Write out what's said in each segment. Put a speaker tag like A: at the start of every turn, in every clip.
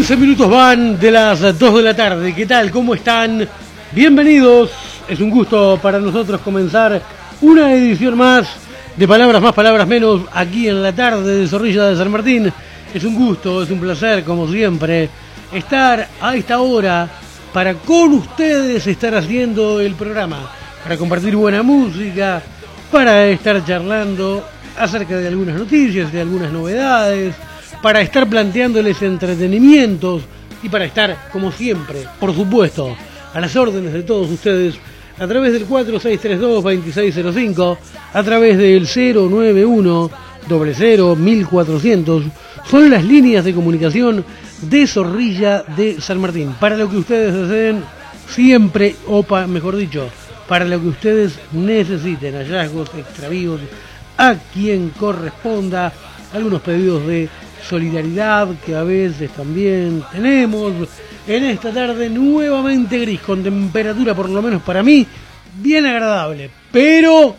A: 15 minutos van de las 2 de la tarde. ¿Qué tal? ¿Cómo están? Bienvenidos. Es un gusto para nosotros comenzar una edición más de Palabras Más, Palabras Menos aquí en la tarde de Zorrilla de San Martín. Es un gusto, es un placer, como siempre, estar a esta hora para con ustedes estar haciendo el programa, para compartir buena música, para estar charlando acerca de algunas noticias, de algunas novedades, para estar planteándoles entretenimientos y para estar, como siempre, por supuesto, a las órdenes de todos ustedes a través del 4632-2605, a través del 091-00-1400, son las líneas de comunicación de Zorrilla de San Martín. Para lo que ustedes deseen, siempre, mejor dicho, para lo que ustedes necesiten, hallazgos, extravíos, a quien corresponda, algunos pedidos de solidaridad que a veces también tenemos en esta tarde nuevamente gris, con temperatura, por lo menos para mí, bien agradable, pero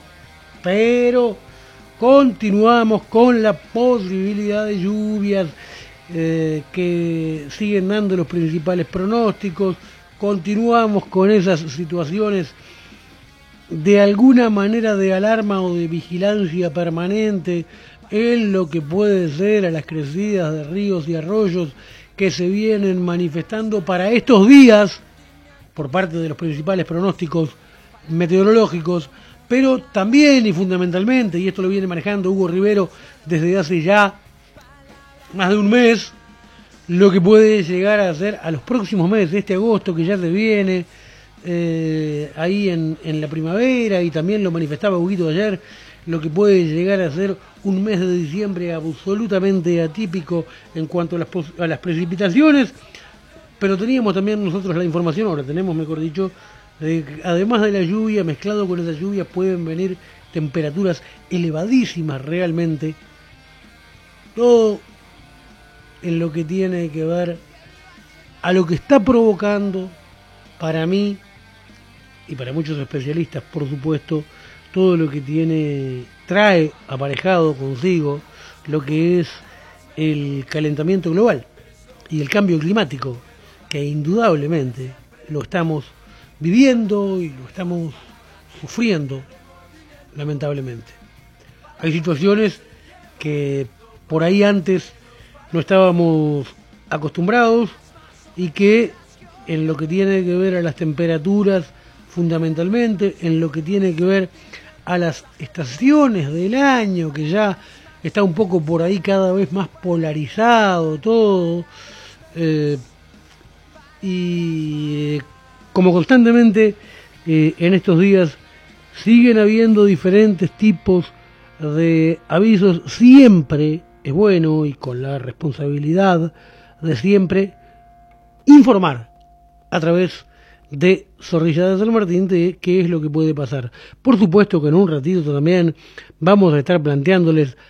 A: continuamos con la posibilidad de lluvias que siguen dando los principales pronósticos, continuamos con esas situaciones de alguna manera de alarma o de vigilancia permanente en lo que puede ser a las crecidas de ríos y arroyos que se vienen manifestando para estos días por parte de los principales pronósticos meteorológicos, pero también y fundamentalmente, y esto lo viene manejando Hugo Rivero desde hace ya más de un mes, lo que puede llegar a ser a los próximos meses, este agosto que ya se viene, ahí en la primavera, y también lo manifestaba Huguito ayer, lo que puede llegar a ser un mes de diciembre absolutamente atípico en cuanto a las precipitaciones, pero teníamos también nosotros la información, ahora tenemos mejor dicho, de que además de la lluvia, mezclado con esa lluvia pueden venir temperaturas elevadísimas realmente, todo en lo que tiene que ver a lo que está provocando para mí y para muchos especialistas, por supuesto, todo lo que trae aparejado consigo lo que es el calentamiento global y el cambio climático, que indudablemente lo estamos viviendo y lo estamos sufriendo, lamentablemente. Hay situaciones que por ahí antes no estábamos acostumbrados y que en lo que tiene que ver a las temperaturas, fundamentalmente, en lo que tiene que ver a las estaciones del año, que ya está un poco por ahí cada vez más polarizado todo, como constantemente en estos días siguen habiendo diferentes tipos de avisos, siempre es bueno y con la responsabilidad de siempre informar a través de Zorrilla de San Martín de qué es lo que puede pasar. Por supuesto que en un ratito también vamos a estar planteándoles